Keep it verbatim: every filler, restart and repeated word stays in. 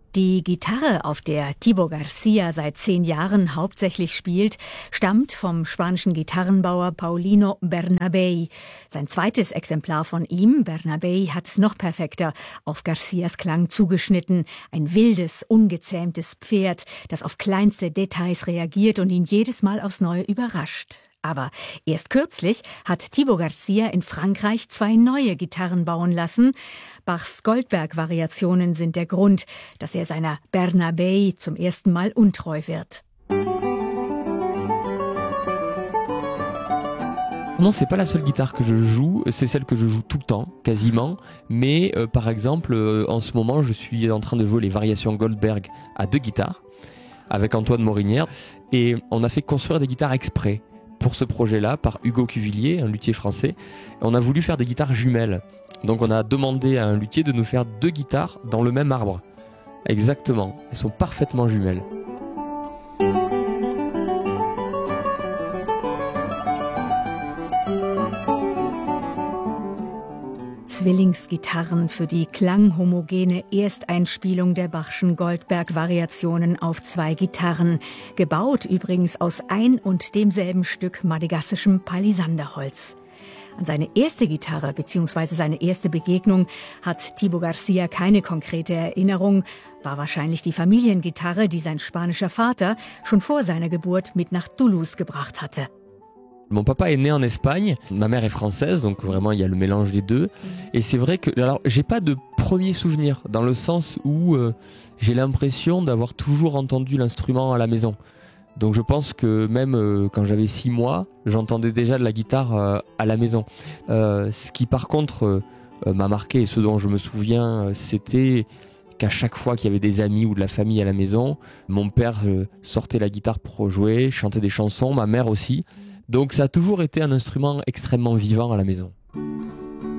Die Gitarre, auf der Tibor García seit zehn Jahren hauptsächlich spielt, stammt vom spanischen Gitarrenbauer Paulino Bernabei. Sein zweites Exemplar von ihm, Bernabei, hat es noch perfekter auf Garcías Klang zugeschnitten. Ein wildes, ungezähmtes Pferd, das auf kleinste Details reagiert und ihn jedes Mal aufs Neue überrascht. Aber erst kürzlich hat Tibor García in Frankreich zwei neue Gitarren bauen lassen. Bachs Goldberg-Variationen sind der Grund, dass er seiner Bernabei zum ersten Mal untreu wird. Non, c'est pas la seule guitare que je joue, c'est celle que je joue tout le temps, quasiment. Mais euh, par exemple, euh, en ce moment, je suis en train de jouer les variations Goldberg à deux guitares, avec Antoine Morinière. Et on a fait construire des guitares exprès pour ce projet-là par Hugo Cuvillier, un luthier français. On a voulu faire des guitares jumelles. Donc on a demandé à un luthier de nous faire deux guitares dans le même arbre. Exactement, elles sont parfaitement jumelles. Zwillingsgitarren für die klanghomogene Ersteinspielung der Bachschen Goldberg-Variationen auf zwei Gitarren. Gebaut übrigens aus ein und demselben Stück madagassischem Palisanderholz. An seine erste Gitarre bzw. seine erste Begegnung hat Tibor García keine konkrete Erinnerung, war wahrscheinlich die Familiengitarre, die sein spanischer Vater schon vor seiner Geburt mit nach Toulouse gebracht hatte. Mon papa est né en Espagne, ma mère est française, donc vraiment il y a le mélange des deux. Et c'est vrai que, alors j'ai pas de premier souvenir, dans le sens où euh, j'ai l'impression d'avoir toujours entendu l'instrument à la maison. Donc je pense que même euh, quand j'avais six mois, j'entendais déjà de la guitare euh, à la maison. Euh, ce qui par contre euh, m'a marqué et ce dont je me souviens, euh, c'était qu'à chaque fois qu'il y avait des amis ou de la famille à la maison, mon père euh, sortait la guitare pour jouer, chantait des chansons, ma mère aussi. Donc ça a toujours été un instrument extrêmement vivant à la maison.